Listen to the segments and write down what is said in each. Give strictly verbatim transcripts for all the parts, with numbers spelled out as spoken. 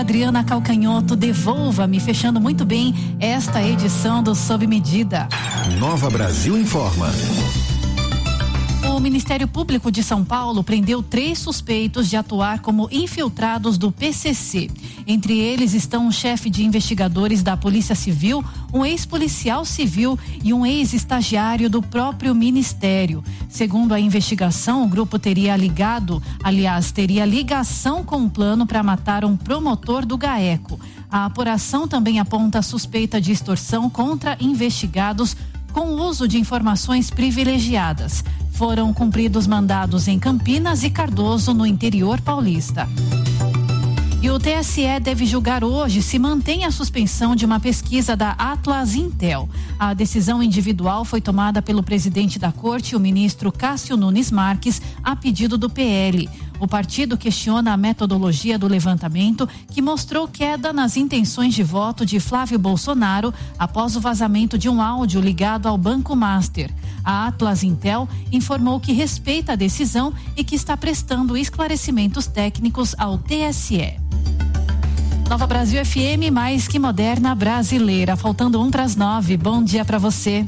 Adriana Calcanhoto, Devolva-me, fechando muito bem esta edição do Sob Medida. Nova Brasil informa. O Ministério Público de São Paulo prendeu três suspeitos de atuar como infiltrados do P C C. Entre eles estão um chefe de investigadores da Polícia Civil, um ex-policial civil e um ex-estagiário do próprio Ministério. Segundo a investigação, o grupo teria ligado, aliás, teria ligação com um plano para matar um promotor do GAECO. A apuração também aponta a suspeita de extorsão contra investigados com o uso de informações privilegiadas. Foram cumpridos mandados em Campinas e Cardoso, no interior paulista. E o T S E deve julgar hoje se mantém a suspensão de uma pesquisa da Atlas Intel. A decisão individual foi tomada pelo presidente da corte, o ministro Cássio Nunes Marques, a pedido do P L. O partido questiona a metodologia do levantamento, que mostrou queda nas intenções de voto de Flávio Bolsonaro após o vazamento de um áudio ligado ao Banco Master. A Atlas Intel informou que respeita a decisão e que está prestando esclarecimentos técnicos ao T S E. Nova Brasil F M, mais que moderna brasileira. Faltando um para as nove. Bom dia para você.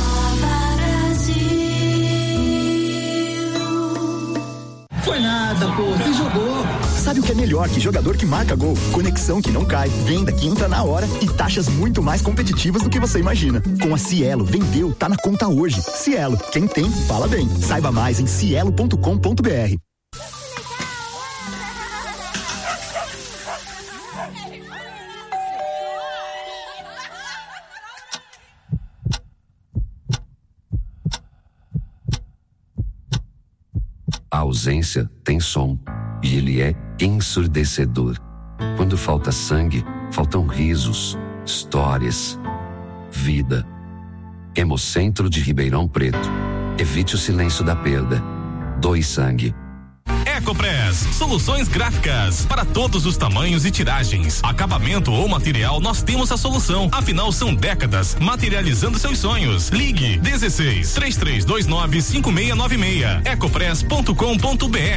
Foi nada, pô, você jogou. Sabe o que é melhor que jogador que marca gol? Conexão que não cai, venda que entra na hora e taxas muito mais competitivas do que você imagina. Com a Cielo, vendeu, tá na conta hoje. Cielo, quem tem, fala bem. Saiba mais em cielo ponto com ponto br. A ausência tem som, e ele é ensurdecedor. Quando falta sangue, faltam risos, histórias, vida. Hemocentro de Ribeirão Preto. Evite o silêncio da perda. Doe sangue. Ecopress, soluções gráficas para todos os tamanhos e tiragens. Acabamento ou material, nós temos a solução. Afinal, são décadas materializando seus sonhos. Ligue dezesseis, três três dois nove, cinco seis nove seis. ecopress ponto com ponto br.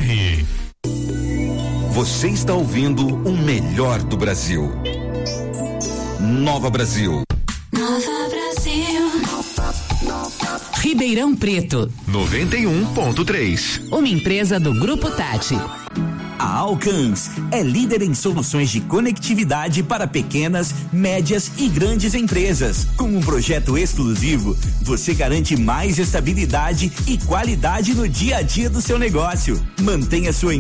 Você está ouvindo o melhor do Brasil. Nova Brasil. Nova Brasil. Ribeirão Preto. noventa e um ponto três. Uma empresa do Grupo Tati. A Alcans é líder em soluções de conectividade para pequenas, médias e grandes empresas. Com um projeto exclusivo, você garante mais estabilidade e qualidade no dia a dia do seu negócio. Mantenha sua